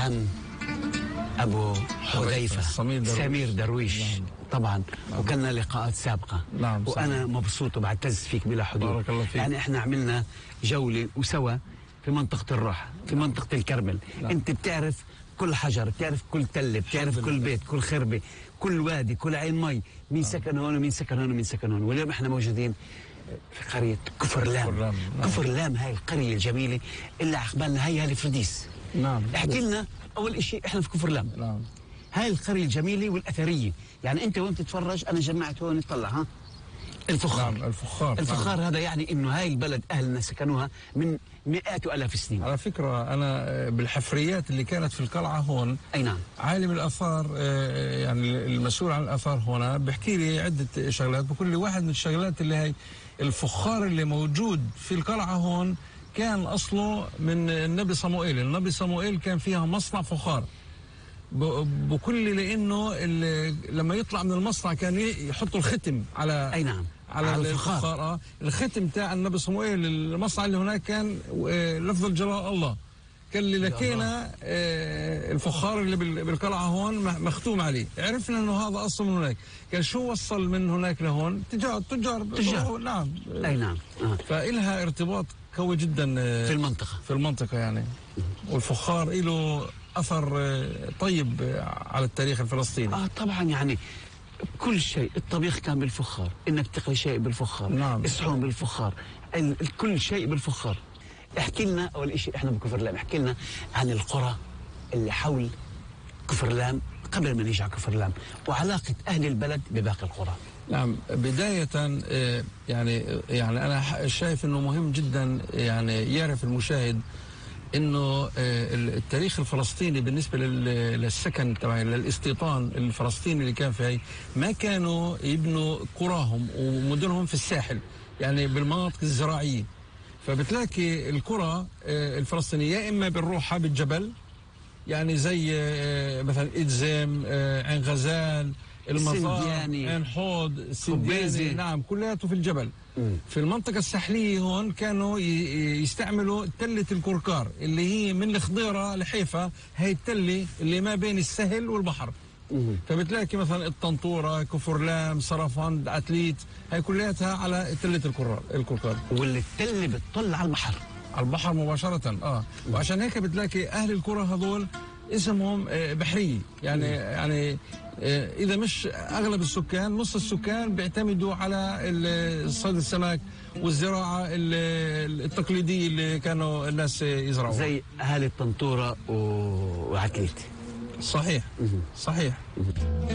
عن أبو حذيفة سمير درويش. نعم. طبعا. نعم. وكنا لقاءات سابقة. نعم. وأنا مبسوط وبعتز فيك بلا حدود. بارك الله فيك. يعني إحنا عملنا جولة وسوا في منطقة الراحة، في منطقة الكرمل. نعم. أنت بتعرف كل حجر، بتعرف كل تلة، بتعرف كل بيت، كل خربة، كل وادي، كل عين مي، مين سكن هون ومين سكن هون ومين سكن هون. واليوم إحنا موجودين في قرية كفرلام. نعم. كفرلام هاي القرية الجميلة اللي عقبالنا هي الفرديس. نعم. احكي لنا أول إشي، إحنا في كفرلام. نعم. هاي القرية الجميلة والأثرية. يعني أنت وين تتفرج أنا جمعت هون اطلع ها الفخار. نعم. الفخار. نعم. هذا يعني إنه هاي البلد أهلنا سكنوها من مئات وآلاف السنين. على فكرة أنا بالحفريات اللي كانت في القلعة هون، أي نعم، عالم الآثار يعني المسؤول عن الآثار هنا بيحكي لي عدة شغلات. بكل واحد من الشغلات اللي هي الفخار اللي موجود في القلعة هون كان أصله من النبي صموئيل. النبي صموئيل كان فيها مصنع فخار بكل، لأنه لما يطلع من المصنع كان يحطوا الختم على أي نعم على الفخار. الختم تاع النبي صموئيل. المصنع اللي هناك كان لفظ الجلال الله، كان اللي لقينا الفخار اللي بالقلعه هون مختوم عليه. عرفنا انه هذا اصلا من هناك. كان شو وصل من هناك لهون؟ تجار. نعم. اي نعم. فإلها ارتباط قوي جدا في المنطقه يعني. والفخار له اثر طيب على التاريخ الفلسطيني. طبعا. يعني كل شيء، الطبيخ كان بالفخار، انك تقلي شيء بالفخار. نعم. الصحون بالفخار، كل شيء بالفخار. احكي لنا اول شيء، احنا بكفرلام، احكي لنا عن القرى اللي حول كفرلام قبل ما نيجي على كفرلام، وعلاقه اهل البلد بباقي القرى. نعم. بداية يعني أنا شايف أنه مهم جدا يعني يعرف المشاهد انه التاريخ الفلسطيني بالنسبه للسكن تبع الاستيطان الفلسطيني اللي كان فيه، ما كانوا يبنوا قراهم ومدنهم في الساحل، يعني بالمناطق الزراعيه. فبتلاقي القرى الفلسطينية يا اما بنروحها بالجبل، يعني زي مثلا إدزم، عين غزال، المطار، عين حوض، السندياني. نعم، كلياته في الجبل. في المنطقة الساحلية هون كانوا يستعملوا تلة الكركار اللي هي من الخضيرة لحيفا، هي التلة اللي ما بين السهل والبحر. فبتلاقي مثلا الطنطورة، كفرلام، صرفان، عتليت، هي كلياتها على تلة الكركار. واللي التلة بتطل على البحر مباشرة. وعشان هيك بتلاقي أهل القرى هذول اسمهم بحرية. يعني إذا مش أغلب السكان، نص السكان بيعتمدوا على صيد السمك والزراعة التقليدية اللي كانوا الناس يزرعوها، زي أهالي الطنطورة وعتليت. صحيح.